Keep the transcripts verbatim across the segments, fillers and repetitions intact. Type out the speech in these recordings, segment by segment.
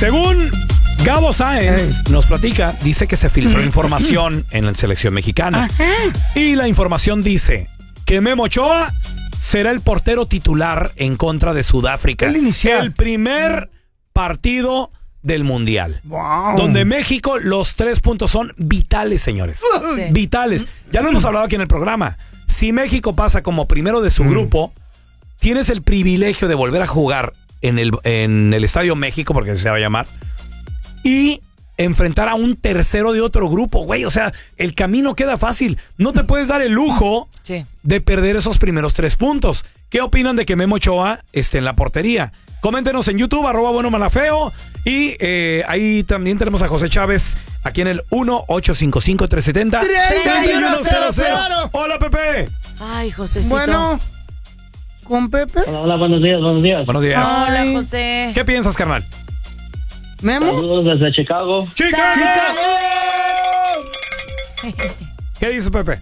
Según Gabo Sáenz nos platica, dice que se filtró información en la selección mexicana. Ajá. Y la información dice que Memo Ochoa será el portero titular en contra de Sudáfrica. El inicial. El primer partido del Mundial. Wow. Donde México, los tres puntos son vitales, señores. Sí. Vitales. Ya lo hemos hablado aquí en el programa. Si México pasa como primero de su mm. grupo, tienes el privilegio de volver a jugar en el, en el Estadio México, porque se va a llamar, y enfrentar a un tercero de otro grupo, güey. O sea, el camino queda fácil. No te puedes dar el lujo sí. de perder esos primeros tres puntos. ¿Qué opinan de que Memo Ochoa esté en la portería? Coméntenos en YouTube, arroba bueno malafeo. Y eh, ahí también tenemos a José Chávez, aquí en el uno ocho cinco cinco, tres siete cero, tres uno cero cero. Hola, Pepe. Ay, Josecito. Bueno, ¿con Pepe? Hola, hola, buenos días, buenos días. Buenos días. Hola, José. ¿Qué piensas, carnal? ¿Memo? Saludos desde Chicago. ¡Chicago! ¿Qué dice Pepe?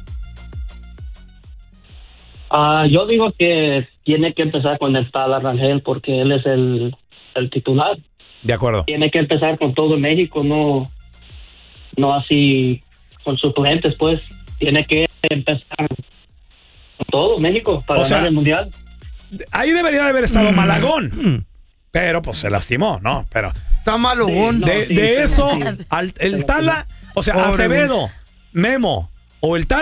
Uh, yo digo que tiene que empezar con el Tala Rangel porque él es el, el titular. De acuerdo. Tiene que empezar con todo México, no, no así con suplentes, pues. Tiene que empezar con todo México para o ganar sea, el Mundial. Ahí debería de haber estado mm. Malagón. Pero pues se lastimó, ¿no? Pero está malogón. Sí, no, de, sí, de sí, eso, sí. al, el Tala, o sea, Pobre Acevedo, Memo o el Tala.